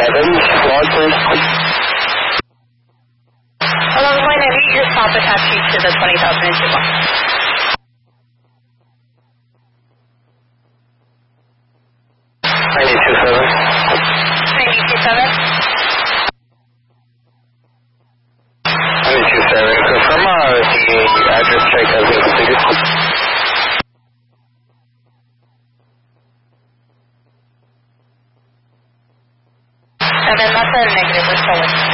log please. Hello, line, I need your stop Apache to the 20,000 inch block. 927. 927. Confirm the address check has been completed. And then that's a negative, we're still with you.